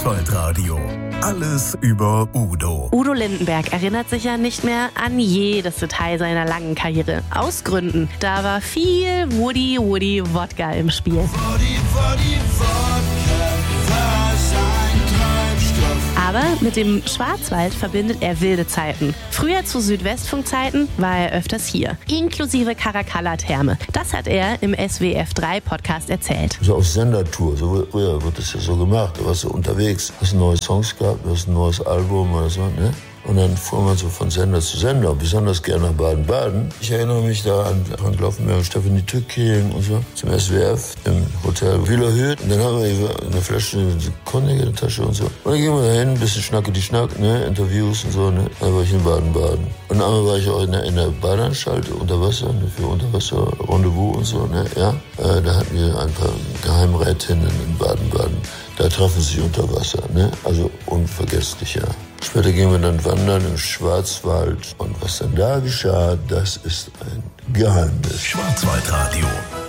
Schwarzwaldradio. Alles über Udo. Udo Lindenberg erinnert sich ja nicht mehr an jedes Detail seiner langen Karriere. Aus Gründen. Da war viel Woody Wodka im Spiel. Woody Wodka war sein Treibstoff. Aber mit dem Schwarzwald verbindet er wilde Zeiten. Früher zu Südwestfunk-Zeiten war er öfters hier, inklusive Caracalla-Therme. Das hat er im SWF3-Podcast erzählt. So auf Sendertour, so früher wird das ja so gemacht. Da warst du unterwegs, hast neue Songs gehabt, hast ein neues Album oder so, ne? Und dann fuhr man so von Sender zu Sender, besonders gerne nach Baden-Baden. Ich erinnere mich da an Frank Laufenberg, Stefanie Tücking und so, zum SWF im Hotel Wielerhöht. Und dann haben wir eine Flasche Cognac in der Tasche und so. Und dann gingen wir da hin, ein bisschen Schnacke die Schnack, ne, Interviews und so, ne. Dann war ich in Baden-Baden. Und einmal war ich auch in der Badeanstalt unter Wasser, ne, für Unterwasser-Rendezvous und so, ne, ja. Da hatten wir ein paar Geheimrätinnen in Baden-Baden. Da trafen sie sich unter Wasser, ne, also unvergesslich, ja. Später gingen wir dann wandern im Schwarzwald. Und was dann da geschah, das ist ein Geheimnis. Schwarzwaldradio.